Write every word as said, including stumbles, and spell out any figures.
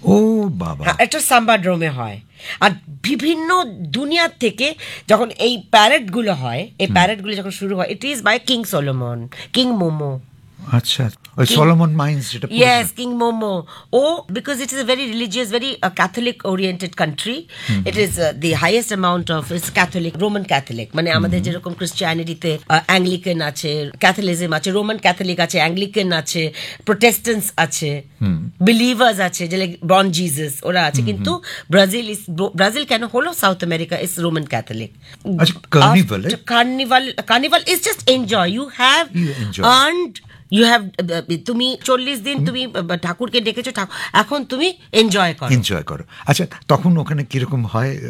ও বাবা, একটা সাম্বাড্রোমে হয়। আর বিভিন্ন দুনিয়ার থেকে যখন এই প্যারেডগুলো হয়, এই প্যারেডগুলো যখন শুরু হয়, it is by king Solomon, king momo. আচ্ছা, ওই সলোমন মাইন্স যেটা। Yes, King Momo. Oh, because it is a very religious, very uh, Catholic-oriented country. Mm-hmm. It is uh, the highest amount of it's Catholic, Roman Catholic. মানে আমাদের যেরকম ক্রিশ্চিয়ানিটিতে Anglican আছে, ক্যাথলিজম আছে, Roman Catholic আছে, Anglican আছে, Protestants আছে, believers আছে, যে বর্ন জিসাস, ওরা আছে। কিন্তু ব্রাজিল ইস ব্রাজিল কেন হলো south America is Roman Catholic. Carnival carnival carnival is just enjoy. You have earned, you have, তুমি চল্লিশ দিন তুমি ঠাকুরকে ডেকেছো, এখন তুমি এনজয় করো, এনজয় করো। আচ্ছা, তখন ওখানে কিরকম হয়?